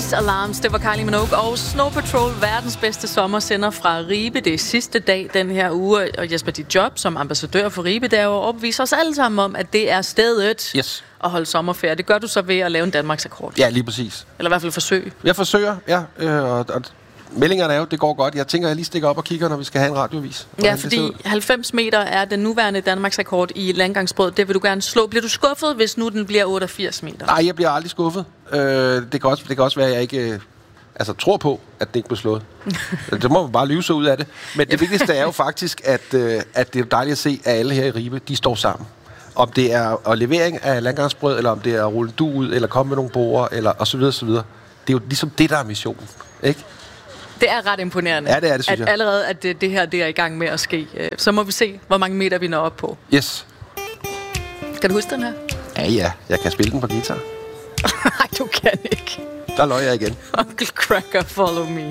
False Alarms, det var Kylie Minogue og Snow Patrol, verdens bedste sommersender fra Ribe. Det er sidste dag den her uge, og Jesper, dit job som ambassadør for Ribe, det er jo at overbevise os alle sammen om, at det er stedet at holde sommerferie. Det gør du så ved at lave en Danmarksrekord. Ja, lige præcis. Eller i hvert fald forsøge. Jeg forsøger, ja. Og meldingerne er jo, det går godt. Jeg tænker, jeg lige stikker op og kigger, når vi skal have en radiovis. Ja, fordi 90 meter er den nuværende Danmarksrekord i landgangsbrød. Det vil du gerne slå. Bliver du skuffet, hvis nu den bliver 88 meter? Nej, jeg bliver aldrig skuffet. Det kan også være, at jeg ikke tror på, at det ikke bliver slået. Det må man bare lyve sig ud af det. Men det vigtigste er jo faktisk, at det er dejligt at se, at alle her i Ribe, de står sammen. Om det er levering af landgangsbrød, eller om det er at rulle du ud, eller komme med nogle borer, eller og så videre, så videre. Det er jo ligesom det, der er missionen, ikke? Det er ret imponerende, ja, det er det, synes jeg. Allerede at det her det er i gang med at ske. Så må vi se, hvor mange meter vi når op på. Yes. Kan du huske den her? Ja. Jeg kan spille den på guitar. Nej, du kan ikke. Der løg jeg igen. Uncle Cracker, follow me.